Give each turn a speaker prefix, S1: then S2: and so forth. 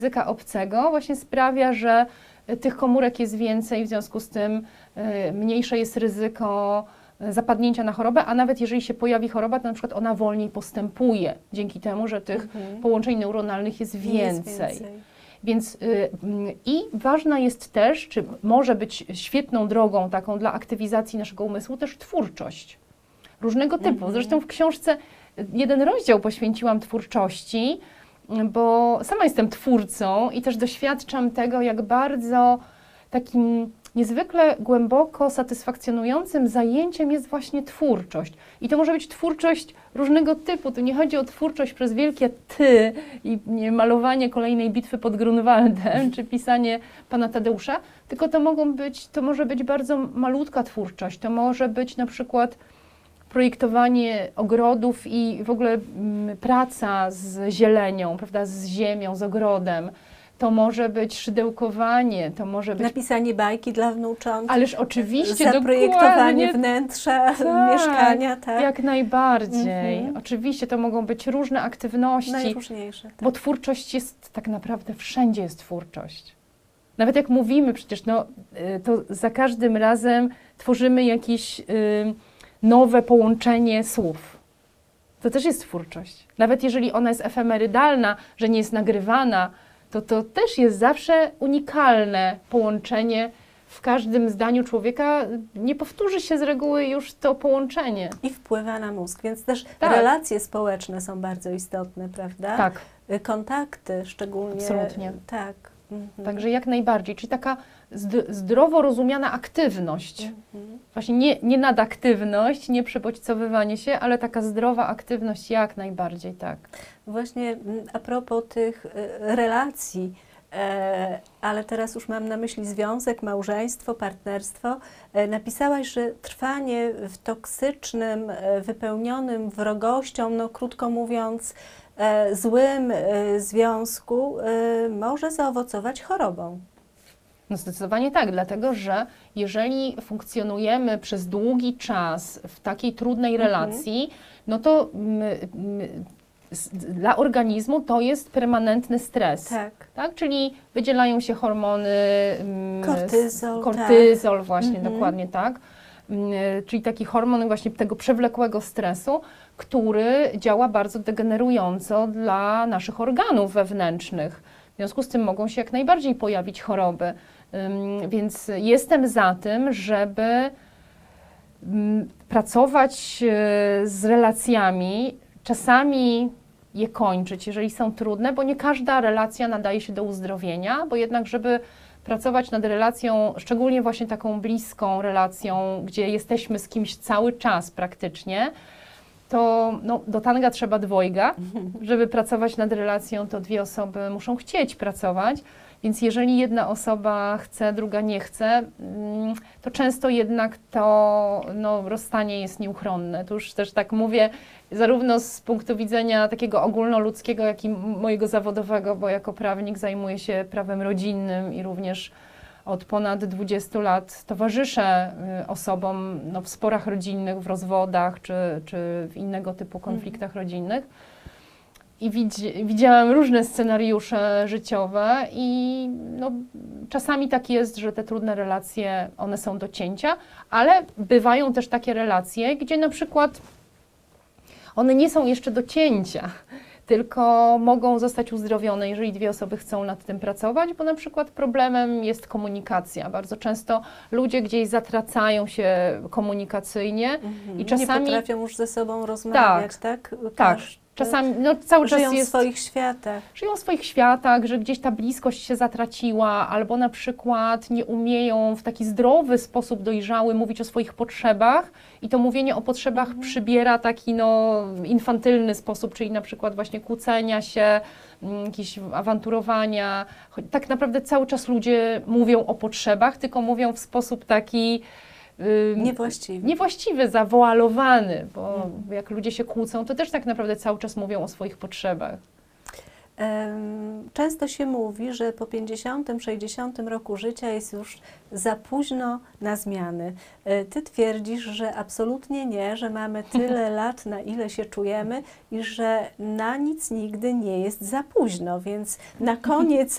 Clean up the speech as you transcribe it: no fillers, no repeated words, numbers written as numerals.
S1: Języka obcego właśnie sprawia, że tych komórek jest więcej, w związku z tym mniejsze jest ryzyko zapadnięcia na chorobę, a nawet jeżeli się pojawi choroba, to na przykład ona wolniej postępuje, dzięki temu, że tych połączeń neuronalnych jest więcej. Więc i ważna jest też, czy może być świetną drogą taką dla aktywizacji naszego umysłu, też twórczość różnego typu. Zresztą w książce jeden rozdział poświęciłam twórczości, bo sama jestem twórcą i też doświadczam tego, jak bardzo takim niezwykle głęboko satysfakcjonującym zajęciem jest właśnie twórczość. I to może być twórczość różnego typu. Tu nie chodzi o twórczość przez wielkie ty i malowanie kolejnej bitwy pod Grunwaldem, czy pisanie Pana Tadeusza, tylko to może być bardzo malutka twórczość. To może być na przykład projektowanie ogrodów i w ogóle praca z zielenią, prawda, z ziemią, z ogrodem. To może być szydełkowanie, to może być...
S2: Napisanie bajki dla wnucząt.
S1: Ależ oczywiście,
S2: zaprojektowanie wnętrza, mieszkania, tak?
S1: Jak najbardziej. Oczywiście to mogą być różne aktywności.
S2: Najróżniejsze, tak.
S1: Bo twórczość jest tak naprawdę, wszędzie jest twórczość. Nawet jak mówimy przecież, no, to za każdym razem tworzymy jakieś nowe połączenie słów. To też jest twórczość. Nawet jeżeli ona jest efemerydalna, że nie jest nagrywana, to też jest zawsze unikalne połączenie. W każdym zdaniu człowieka nie powtórzy się z reguły już to połączenie.
S2: I wpływa na mózg, więc też relacje społeczne są bardzo istotne, prawda?
S1: Tak.
S2: Kontakty szczególnie.
S1: Absolutnie.
S2: Tak.
S1: Także jak najbardziej. Czyli taka zdrowo rozumiana aktywność. Właśnie nie nadaktywność, nie przebodźcowywanie się, ale taka zdrowa aktywność jak najbardziej, tak.
S2: Właśnie a propos tych relacji, ale teraz już mam na myśli związek, małżeństwo, partnerstwo. Napisałaś, że trwanie w toksycznym, wypełnionym wrogością, no krótko mówiąc, złym związku może zaowocować chorobą.
S1: No zdecydowanie tak, dlatego że jeżeli funkcjonujemy przez długi czas w takiej trudnej relacji, no to dla organizmu to jest permanentny stres. Tak? Czyli wydzielają się hormony, kortyzol właśnie, dokładnie tak. Czyli taki hormon właśnie tego przewlekłego stresu, który działa bardzo degenerująco dla naszych organów wewnętrznych. W związku z tym mogą się jak najbardziej pojawić choroby. Więc jestem za tym, żeby pracować z relacjami, czasami je kończyć, jeżeli są trudne, bo nie każda relacja nadaje się do uzdrowienia, bo jednak, żeby pracować nad relacją, szczególnie właśnie taką bliską relacją, gdzie jesteśmy z kimś cały czas praktycznie, to no, do tanga trzeba dwojga. Żeby pracować nad relacją, to dwie osoby muszą chcieć pracować. Więc jeżeli jedna osoba chce, druga nie chce, to często jednak to rozstanie jest nieuchronne. To już też tak mówię, zarówno z punktu widzenia takiego ogólnoludzkiego, jak i mojego zawodowego, bo jako prawnik zajmuję się prawem rodzinnym i również od ponad 20 lat towarzyszę osobom w sporach rodzinnych, w rozwodach czy w innego typu konfliktach rodzinnych. I widziałam różne scenariusze życiowe i czasami tak jest, że te trudne relacje, one są do cięcia, ale bywają też takie relacje, gdzie na przykład one nie są jeszcze do cięcia, tylko mogą zostać uzdrowione, jeżeli dwie osoby chcą nad tym pracować, bo na przykład problemem jest komunikacja. Bardzo często ludzie gdzieś zatracają się komunikacyjnie i czasami...
S2: Nie potrafią już ze sobą rozmawiać, tak?
S1: Tak. Czasami cały czas
S2: żyją w swoich światach.
S1: Żyją w swoich światach, że gdzieś ta bliskość się zatraciła, albo na przykład nie umieją w taki zdrowy sposób dojrzały mówić o swoich potrzebach i to mówienie o potrzebach przybiera taki infantylny sposób, czyli na przykład właśnie kłócenia się, jakieś awanturowania. Tak naprawdę cały czas ludzie mówią o potrzebach, tylko mówią w sposób taki niewłaściwy, zawoalowany, bo jak ludzie się kłócą, to też tak naprawdę cały czas mówią o swoich potrzebach.
S2: Często się mówi, że po 50-60 roku życia jest już za późno na zmiany. Ty twierdzisz, że absolutnie nie, że mamy tyle lat, na ile się czujemy i że na nic nigdy nie jest za późno. Więc na koniec